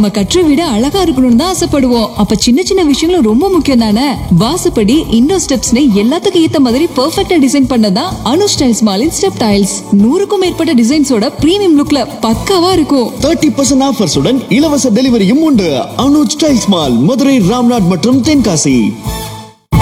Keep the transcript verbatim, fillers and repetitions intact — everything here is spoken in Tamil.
நம்ம கற்ற விட அழகா இருக்கணும்னு தான் ஆசைப்படுவோம். அப்ப சின்ன சின்ன விஷயங்களும் ரொம்ப முக்கியம் தானே. வாசப்படி, இண்டோ ஸ்டெப்ஸ்னு எல்லாத்துக்கும் ஏத்த மாதிரி பெர்ஃபெக்ட்டா டிசைன் பண்ணதான் அனு ஸ்டைல்ஸ் மாலின் ஸ்டெப் டைல்ஸ். நூறுக்கும் மேற்பட்ட டிசைன்ஸோட பிரீமியம் லுக்ல பக்காவா இருக்கும். தேர்ட்டி பர்சன்ட் ஆஃபர்ஸுடன் இலவச டெலிவரியும் உண்டு. அனுஜ் டைல்ஸ் மால், மதுரை, ராம்நாட் மற்றும் தென்காசி.